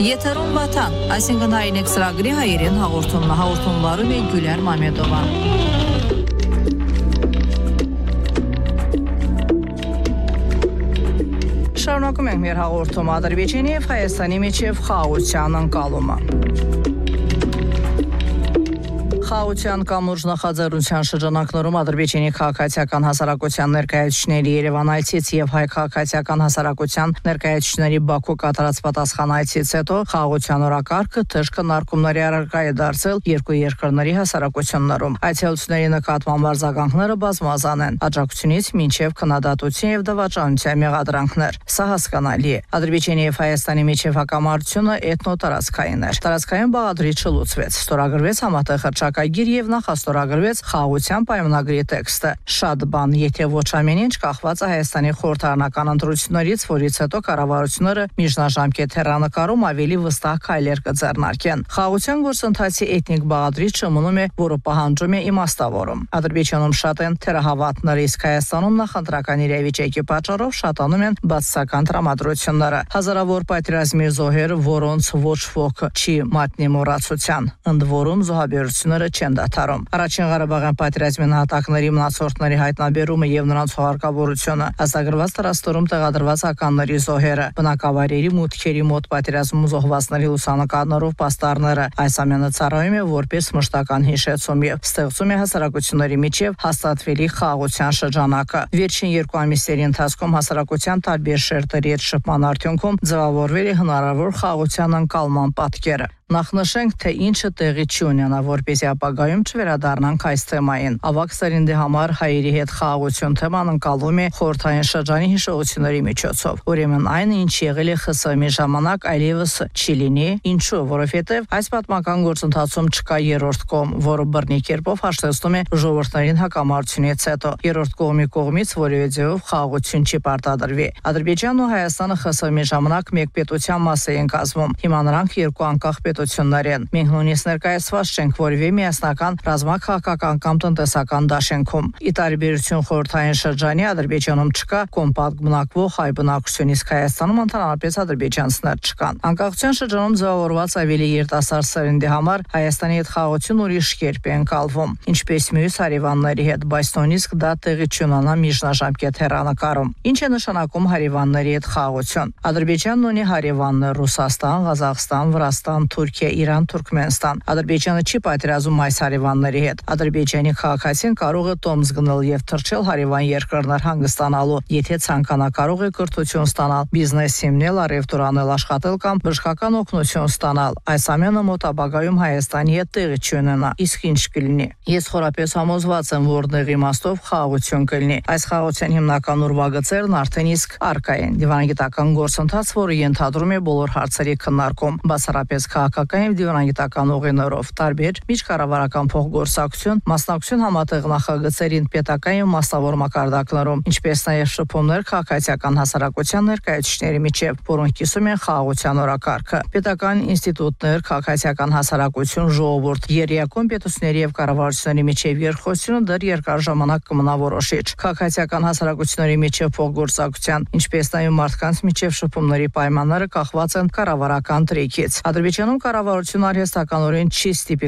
Եթերում վատան, այսինքն հայրենիք ծրագրի հայերեն հաղորդումներում է Գյուլիար Մամեդովա։ Շարունակում ենք մեր հաղորդումը Ադրբեջանի և Հայաստանի միջև խաղաղության ընկալումը։ Խաղաղության կամուրջ նախաձեռնության շրջանակներում Ադրբեջանի քաղաքացիական հասարակության ներկայացուցիչների Երևանայցից եւ հայ քաղաքացիական հասարակության ներկայացուցիչների Բաքու կատարած պատասխանայցից հետո խաղաղության օրակարգը թեժ քննարկումների առարկա է դարձել երկու երկրների հասարակություններում։ Այցելությունների նկատմամբ արձագանքները բազմազան են՝ աջակցությունից մինչև քննադատություն եւ դավաճանության մեղադրանքներ։ Սա հասկանալի է։ Ադրբեջանի եւ Հայաստանի միջև հակամարտությունը էթնոտարածքային էր։ Տարածքային բաղադրիչ չլուծվեց, ստորագրվեց համատեղ հռչակագիր եւ նախաստորագրվեց խաղաղության պայմանագրի տեքստը։ Շատ բան, եթե ոչ ամեն ինչ կախված է Հայաստանի խորհրդարանական ընտրություններից, որից հետո կառավարությունները միջնաժամկետ հեռանկարում ավելի վստահ քայլեր կձեռնարկեն։ Խաղաղության գործընթացի էթնիկ բաղադրիչը մնում է, որը պահանջում է իմաստավորում։ Ադրբեջանում շատ են թերահավատները, իսկ Հայաստանում նախընտրական իրավիճակի պատճառով շատանում են բացասական տրամադրությունները։ Հազարավոր պատերազմի զոհեր, որոնց ոչ ոք չի մատնի մոռացության, ընդ որում զոհաբերությունները չեն դադարում։ Առաջին Ղարաբաղյան պատերազմի նահատակների մնացորդների հայտնաբերումը եւ նրանց հարկավորությունը, ազգագրված տարածքներում տեղադրված ականների զոհերը, բնակավայրերի մուտքերի մոտ պատերազմում զոհվածների լուսանկարներով պաստառները, այս ամենը ծառայում է որպես մշտական հիշեցում եւ ստեղծում է հասարակությունների միջև հաստատվելի խաղաղության շրջանակը։ Վերջին երկու ամիսների ընթացքում հասարակության տարբեր շերտերի հետ շփման արդյունքում ձևավորվել է հնարավոր խաղաղության ընկալման պատկերը։ Նախնշենք, թե ինչը տեղի չի ունենա, որպեսզի ապագայում չվերադառնանք այս թեմային։ Ավագ սերնդի համար հայերի հետ խաղաղություն թեման ընկալվում է խորհրդային շրջանի հիշողությունների միջոցով։ Ուրեմն այն, ինչ եղել է ԽՍՀՄ-ի ժամանակ, այլևս չի լինի։ Ինչու՞, որովհետև այս պատմական գործընթացում չկա երրորդ կողմ, որը բռնի կերպով հաշտեցնում է ժողովրդներին հակամարտությունից հետո։ Երրորդ կողմի կողմից որևէ ձևով խաղաղություն չի պարտադրվի։ Ադրբեջանն ու Հայաստանը ԽՍՀՄ-ի ժամանակ մեկ պետության մաս էին կազմում։ Հիմա նրանք երկու անկախ պետություններ են։ Մենք նույնիսկ ներկայացված չենք որևէ միասնական ռազմաքաղաքական կամ տնտեսական դաշինքում։ Ի տարբերություն խորհրդային շրջանի, Ադրբեջանում չկա կոմպակտ բնակվող հայ բնակչություն, իսկ Հայաստանում ընդհանրապես ադրբեջանցիներ չկան։ Անկախության շրջանում ձևավորված ավելի երիտասարդ սերնդի համար Հայաստանի հետ խաղաղություն ուրիշ կերպ է ընկալվում, ինչպես մյուս հարևանների հետ, բայց նույնիսկ դա տեղի չունենա միջնաժամկետ հեռանկարում։ Ինչ է նշանակում հարևանների հետ խաղաղություն։ Ադրբեջանն ունի հարևաններ Ռուսաստան, Ղազախստան, Վրաստան, Թուրքիա, Իրան, Թուրքմենստան։ Ադրբեջանը չի պատերազմ այս հարևանների հետ։ Ադրբեջանի քաղաքացին կարող է տոմս գնել եւ թռչել հարևան երկրներ հանգստանալու, եթե ցանկանա կարող է կրթություն ստանալ, բիզնես հիմնել, առևտուր անել, աշխատել կամ բժշկական օգնություն ստանալ։ Այս ամենը մոտ ապագայում Հայաստանի հետ տեղի չունենա։ Իսկ ինչ կլինի։ Ես խորապես համոզված եմ, որ դեղի իմաստով խաղաղություն կլինի։ Այս խաղաղության հիմնական ուրվագծերն արդեն իսկ առկա են։ Դիվանագիտական գործընթաց, որը ենթադրում է բոլոր հարցերի քննարկում, բացառապես քաղաքական եւ դիվանագիտական ուղիներով, տարբեր միջկառավարական փոխգործակցություն, մասնակցություն համատեղ նախագծերին պետական եւ մասնավոր մակարդակներում, ինչպես նաեւ շփումներ քաղաքացիական հասարակության ներկայացուցիչների միջև, որոնք կիսում են խաղաղության օրակարգը։ Պետական ինստիտուտներ, քաղաքացիական հասարակություն, ժողովուրդ, երիակոմ պետությունների եւ կառավարությունների միջև երկխոսությունը դեռ երկար ժամանակ կմնա որոշիչ։ Քաղաքացիական հասարակությունների միջև փոխգործակցության, ինչպես նաեւ մարդկանց միջև շփումների պայմանները կախված են կառավարական տրիքից։ Ադրբեջանում կառավարությունը արհեստականորեն չի ստիպի